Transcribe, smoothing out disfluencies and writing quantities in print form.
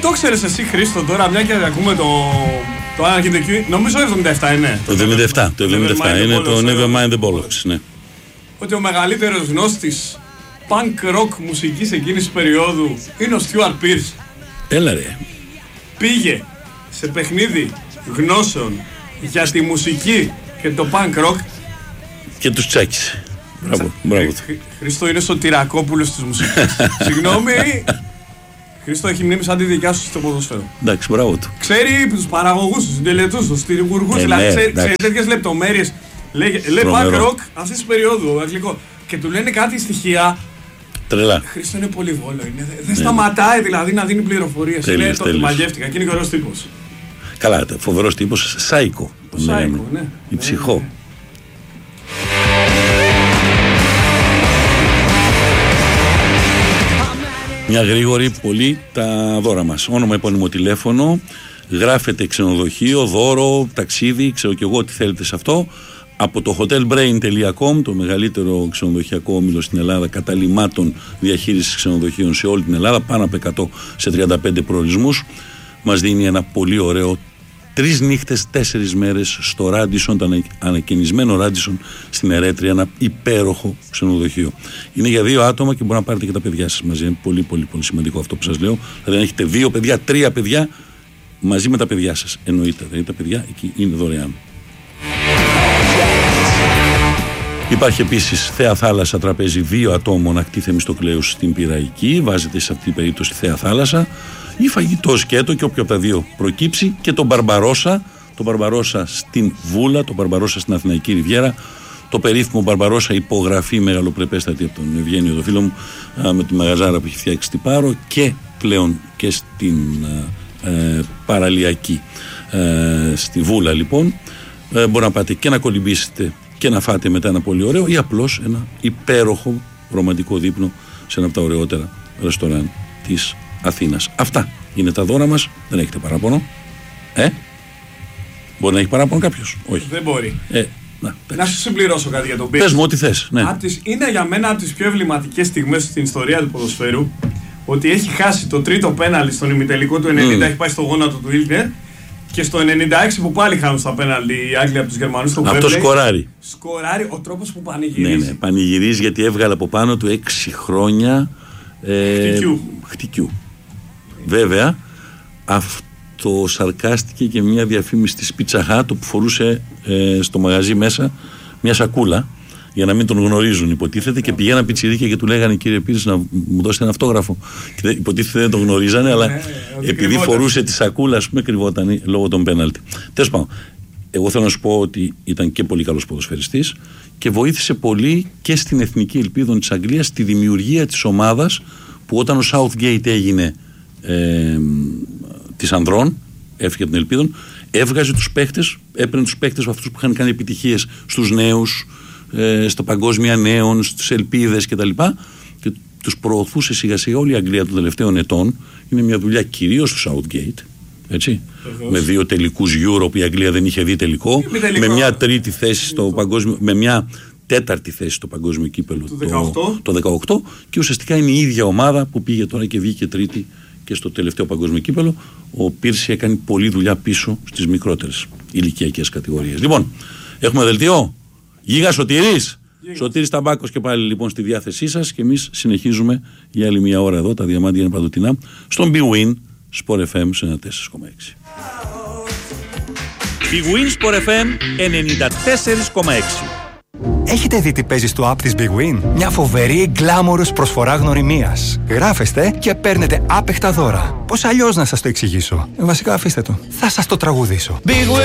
Το ξέρεις εσύ, Χρήστο, τώρα, μια και ακούμε το Anarchy in the Queue, νομίζω 77 είναι. Το 77 είναι το Nevermind the Bollocks, ναι. Ότι ο μεγαλύτερος γνώστης punk rock μουσικής εκείνης της περίοδου είναι ο Stuart Pearce. Έλα ρε. Πήγε σε παιχνίδι γνώσεων για τη μουσική και το punk rock και τους τσάκισε. Μπράβο. Χρήστο είναι Σωτηρακόπουλος της μουσικής. Συγγνώμη. Χρήστο έχει μνήμη σαν τη δικιά σου στο ποδόσφαιρο. Εντάξει, μπράβο του. Ξέρει τους παραγωγούς, τους τελετούς, τους δημιουργούς, δηλαδή ξέρει τέτοιες λεπτομέρειες. Λέει punk rock αυτής της περίοδου, αγγλικό. Και του λένε κάτι στοιχεία. Τρελά. Χρήστο είναι πολυβόλο. Δεν σταματάει δηλαδή να δίνει πληροφορίες. Μαγεύτηκα. Και είναι ωραίος τύπος. Καλά, φοβερός τύπος. Σάικο. Σάικο, ναι. Η ψυχό. Μια γρήγορη πολύ τα δώρα μας. Όνομα, επώνυμο, τηλέφωνο. Γράφετε ξενοδοχείο, δώρο, ταξίδι, ξέρω κι εγώ τι θέλετε σε αυτό. Από το hotelbrain.com, το μεγαλύτερο ξενοδοχειακό όμιλο στην Ελλάδα καταλυμάτων διαχείρισης ξενοδοχείων σε όλη την Ελλάδα, πάνω από 100 σε 35 προορισμούς, μας δίνει ένα πολύ ωραίο 3 νύχτες, 4 μέρες στο Ράντισον, το ανακαινισμένο Ράντισον στην Ερέτρια, ένα υπέροχο ξενοδοχείο. Είναι για 2 άτομα και μπορεί να πάρετε και τα παιδιά σας μαζί. Είναι πολύ πολύ πολύ σημαντικό αυτό που σας λέω. Δηλαδή αν έχετε 2 παιδιά, 3 παιδιά, μαζί με τα παιδιά σας. Εννοείται, δηλαδή τα παιδιά εκεί είναι δωρεάν. Υπάρχει επίσης θέα θάλασσα, τραπέζι 2 ατόμων, ακτή Θεμιστοκλέους στην Πειραϊκή. Βάζετε σε αυτή την περίπτωση θέα θάλασσα. Ή φαγητό σκέτο και όποιο από τα δύο προκύψει. Και τον Μπαρμπαρόσα. Το Μπαρμπαρόσα στην Βούλα, το Μπαρμπαρόσα στην Αθηναϊκή Ριβιέρα. Το περίφημο Μπαρμπαρόσα υπογραφή μεγαλοπρεπέστατη από τον Ευγένιο, το φίλο μου, με τη μαγαζάρα που έχει φτιάξει στην Πάρο και πλέον και στην Παραλιακή. Στη Βούλα λοιπόν. Μπορεί να πάτε και να κολυμπήσετε και να φάτε μετά ένα πολύ ωραίο ή απλώς ένα υπέροχο ρομαντικό δείπνο σε ένα από τα ωραιότερα ρεστοράν της Αθήνας. Αυτά είναι τα δώρα μας. Δεν έχετε παράπονο? Μπορεί να έχει παράπονο κάποιος? Όχι. Δεν μπορεί. Να σου συμπληρώσω κάτι για τον Πίρς. Πες μου ό,τι θες. Ναι. Είναι για μένα από τις πιο εμβληματικές στιγμές στην ιστορία του ποδοσφαίρου, ότι έχει χάσει το τρίτο πέναλτι στον ημιτελικό του 90, έχει πάει στο γόνατο του Ήλκερ. Και στο 96 που πάλι χάνουν στα πέναλτι οι Άγγλοι από τους Γερμανούς στο Wembley. Αυτό σκοράρει. Σκοράρει ο τρόπος που πανηγυρίζει. Ναι, πανηγυρίζει γιατί έβγαλε από πάνω του 6 χρόνια χτυκιού. Βέβαια, αυτό σαρκάστηκε και μια διαφήμιση της Pizza Hut που φορούσε στο μαγαζί μέσα μια σακούλα για να μην τον γνωρίζουν, υποτίθεται, και πηγαίναν πιτσιρίκια και του λέγανε, κύριε Πίρς, να μου δώσετε ένα αυτόγραφο. Και υποτίθεται δεν τον γνωρίζανε, αλλά επειδή φορούσε τη σακούλα, ας πούμε, κρυβόταν λόγω των πέναλτι. Τέλος πάντων, εγώ θέλω να σου πω ότι ήταν και πολύ καλός ποδοσφαιριστής και βοήθησε πολύ και στην εθνική ελπίδα της Αγγλίας στη δημιουργία της ομάδας που όταν ο Southgate έγινε της ανδρών, έφυγε από την Ελπίδων, έβγαζε τους παίχτες, έπαιρνε τους παίχτες αυτούς που είχαν κάνει επιτυχίες στους νέους, στα παγκόσμια νέων, στις ελπίδες κτλ. Και τους προωθούσε σιγά σιγά. Όλη η Αγγλία των τελευταίων ετών είναι μια δουλειά κυρίως του Southgate. Έτσι. Με 2 τελικούς Euro που η Αγγλία δεν είχε δει τελικό, με μια τρίτη θέση στο παγκόσμιο, με μια 4η θέση στο παγκόσμιο κύπελο το 18, και ουσιαστικά είναι η ίδια ομάδα που πήγε τώρα και βγήκε τρίτη και στο τελευταίο παγκόσμιο κύπελο. Ο Πίρση έκανε πολλή δουλειά πίσω στις μικρότερες ηλικιακές κατηγορίες. Λοιπόν, έχουμε δελτίο. Γίγα Σωτήρης. Σωτήρης Ταμπάκος και πάλι λοιπόν στη διάθεσή σας, και εμείς συνεχίζουμε για άλλη μια ώρα εδώ. Τα διαμάντια είναι παντοτινά στον Big Win Sport FM σε 94,6. Big Win Sport FM 94,6. Έχετε δει τι παίζει στο app της Big Win? Μια φοβερή γκλάμορος προσφορά γνωριμίας. Γράφεστε και παίρνετε άπεχτα δώρα. Πώς αλλιώς να σας το εξηγήσω? Βασικά αφήστε το. Θα σας το τραγουδήσω. Big Win.